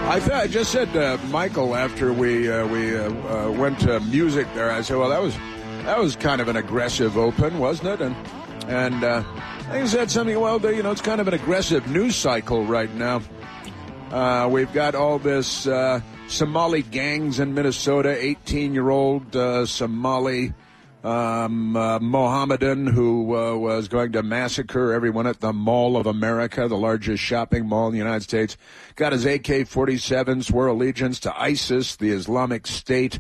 I just said to Michael after we went to music there, I said, well, that was kind of an aggressive open, wasn't it? And I said something, well, it's kind of an aggressive news cycle right now. We've got all this Somali gangs in Minnesota, 18-year-old Somali Mohammedan who was going to massacre everyone at the Mall of America, the largest shopping mall in the United States. Got his AK-47, swore allegiance to ISIS, the Islamic State.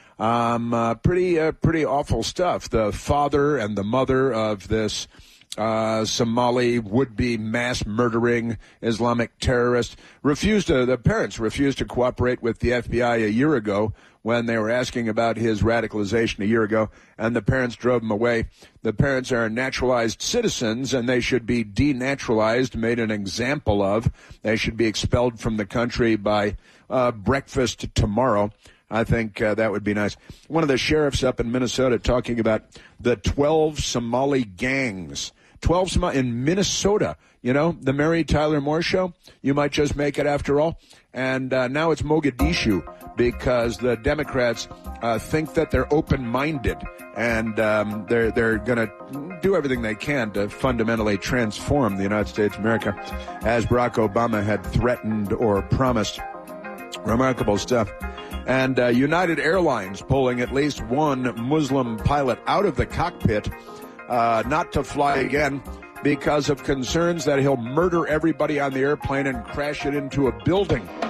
Pretty awful stuff. The father and the mother of this Somali would-be mass-murdering Islamic terrorist the parents refused to cooperate with the FBI a year ago when they were asking about his radicalization a year ago, and the parents drove him away. The parents are naturalized citizens, and they should be denaturalized, made an example of. They should be expelled from the country by breakfast tomorrow. I think that would be nice. One of the sheriffs up in Minnesota talking about the 12 Somali gangs. 12 Somali in Minnesota. The Mary Tyler Moore Show. You might just make it after all. And now it's Mogadishu because the Democrats think that they're open-minded and they're going to do everything they can to fundamentally transform the United States of America, as Barack Obama had threatened or promised. Remarkable stuff. And United Airlines pulling at least one Muslim pilot out of the cockpit, not to fly again because of concerns that he'll murder everybody on the airplane and crash it into a building.